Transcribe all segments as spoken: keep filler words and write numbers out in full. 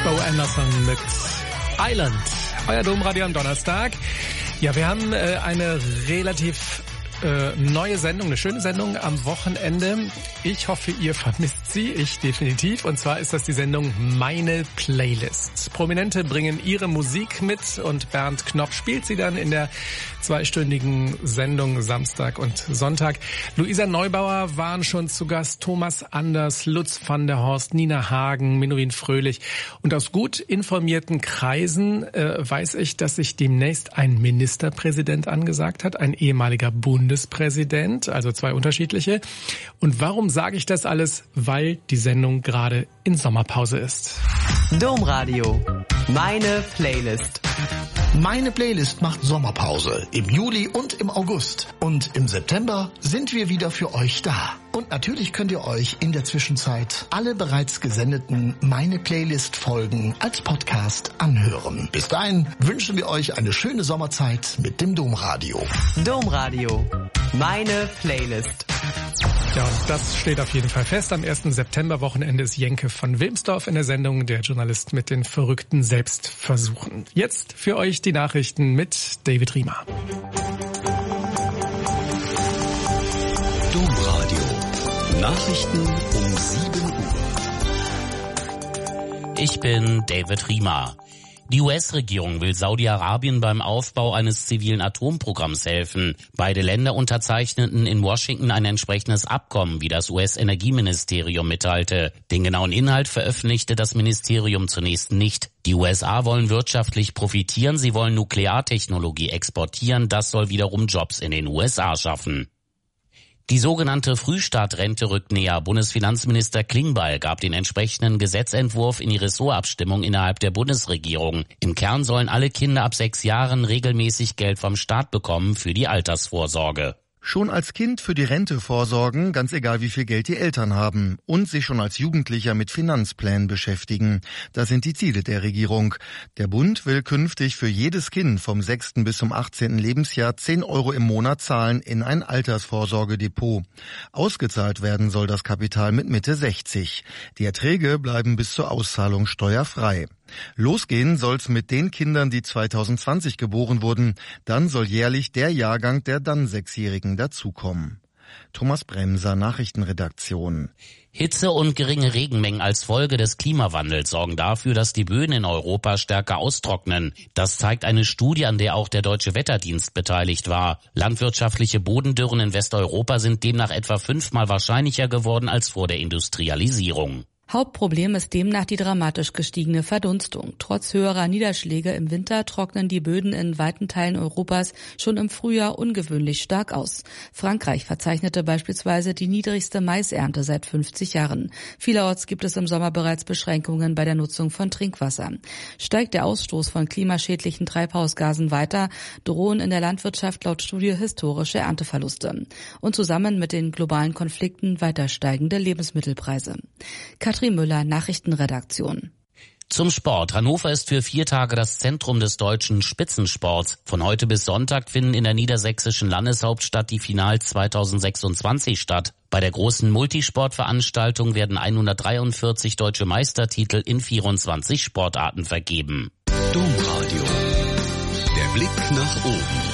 Bo Anderson mit Island. Euer Domradio am Donnerstag. Ja, wir haben äh, eine relativ äh, neue Sendung, eine schöne Sendung am Wochenende. Ich hoffe, ihr vermisst sie. Ich definitiv. Und zwar ist das die Sendung Meine Playlist. Prominente bringen ihre Musik mit und Bernd Knopf spielt sie dann in der zweistündigen Sendung Samstag und Sonntag. Luisa Neubauer waren schon zu Gast, Thomas Anders, Lutz van der Horst, Nina Hagen, Menuhin Fröhlich. Und aus gut informierten Kreisen äh, weiß ich, dass sich demnächst ein Ministerpräsident angesagt hat, ein ehemaliger Bundespräsident, also zwei unterschiedliche. Und warum sage ich das alles? Weil die Sendung gerade in Sommerpause ist. Domradio, meine Playlist. Meine Playlist macht Sommerpause im Juli und im August. Und im September sind wir wieder für euch da. Und natürlich könnt ihr euch in der Zwischenzeit alle bereits gesendeten Meine Playlist-Folgen als Podcast anhören. Bis dahin wünschen wir euch eine schöne Sommerzeit mit dem Domradio. Domradio, meine Playlist. Ja, und das steht auf jeden Fall fest. Am ersten September-Wochenende ist Jenke von Wilmsdorf in der Sendung, der Journalist mit den verrückten Selbstversuchen. Jetzt für euch die Nachrichten mit David Riemer. Domradio. Nachrichten um sieben Uhr. Ich bin David Riemer. Die U S-Regierung will Saudi-Arabien beim Aufbau eines zivilen Atomprogramms helfen. Beide Länder unterzeichneten in Washington ein entsprechendes Abkommen, wie das U S-Energieministerium mitteilte. Den genauen Inhalt veröffentlichte das Ministerium zunächst nicht. Die U S A wollen wirtschaftlich profitieren, sie wollen Nukleartechnologie exportieren, das soll wiederum Jobs in den U S A schaffen. Die sogenannte Frühstartrente rückt näher. Bundesfinanzminister Klingbeil gab den entsprechenden Gesetzentwurf in die Ressortabstimmung innerhalb der Bundesregierung. Im Kern sollen alle Kinder ab sechs Jahren regelmäßig Geld vom Staat bekommen für die Altersvorsorge. Schon als Kind für die Rente vorsorgen, ganz egal wie viel Geld die Eltern haben. Und sich schon als Jugendlicher mit Finanzplänen beschäftigen. Das sind die Ziele der Regierung. Der Bund will künftig für jedes Kind vom sechsten bis zum achtzehnten Lebensjahr zehn Euro im Monat zahlen in ein Altersvorsorgedepot. Ausgezahlt werden soll das Kapital mit Mitte sechzig. Die Erträge bleiben bis zur Auszahlung steuerfrei. Losgehen soll's mit den Kindern, die zweitausendzwanzig geboren wurden. Dann soll jährlich der Jahrgang der dann Sechsjährigen dazukommen. Thomas Bremser, Nachrichtenredaktion. Hitze und geringe Regenmengen als Folge des Klimawandels sorgen dafür, dass die Böden in Europa stärker austrocknen. Das zeigt eine Studie, an der auch der Deutsche Wetterdienst beteiligt war. Landwirtschaftliche Bodendürren in Westeuropa sind demnach etwa fünfmal wahrscheinlicher geworden als vor der Industrialisierung. Hauptproblem ist demnach die dramatisch gestiegene Verdunstung. Trotz höherer Niederschläge im Winter trocknen die Böden in weiten Teilen Europas schon im Frühjahr ungewöhnlich stark aus. Frankreich verzeichnete beispielsweise die niedrigste Maisernte seit fünfzig Jahren. Vielerorts gibt es im Sommer bereits Beschränkungen bei der Nutzung von Trinkwasser. Steigt der Ausstoß von klimaschädlichen Treibhausgasen weiter, drohen in der Landwirtschaft laut Studie historische Ernteverluste. Und zusammen mit den globalen Konflikten weiter steigende Lebensmittelpreise. Katrin Müller, Nachrichtenredaktion. Zum Sport. Hannover ist für vier Tage das Zentrum des deutschen Spitzensports. Von heute bis Sonntag finden in der niedersächsischen Landeshauptstadt die Finals zweitausendsechsundzwanzig statt. Bei der großen Multisportveranstaltung werden hundertdreiundvierzig deutsche Meistertitel in vierundzwanzig Sportarten vergeben. Domradio. Der Blick nach oben.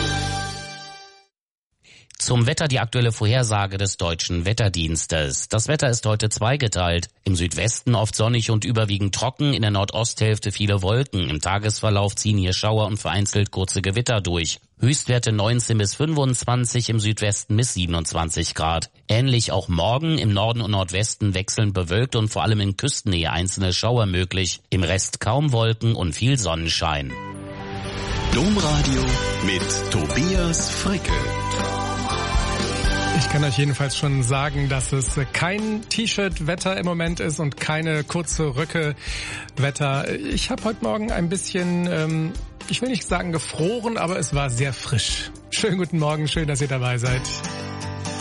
Zum Wetter die aktuelle Vorhersage des Deutschen Wetterdienstes. Das Wetter ist heute zweigeteilt. Im Südwesten oft sonnig und überwiegend trocken, in der Nordosthälfte viele Wolken. Im Tagesverlauf ziehen hier Schauer und vereinzelt kurze Gewitter durch. Höchstwerte neunzehn bis fünfundzwanzig, im Südwesten bis siebenundzwanzig Grad. Ähnlich auch morgen, im Norden und Nordwesten wechselnd bewölkt und vor allem in Küstennähe einzelne Schauer möglich. Im Rest kaum Wolken und viel Sonnenschein. Domradio mit Tobias Fricke. Ich kann euch jedenfalls schon sagen, dass es kein T-Shirt-Wetter im Moment ist und keine kurze Röcke-Wetter. Ich habe heute Morgen ein bisschen, ähm, ich will nicht sagen gefroren, aber es war sehr frisch. Schönen guten Morgen, schön, dass ihr dabei seid.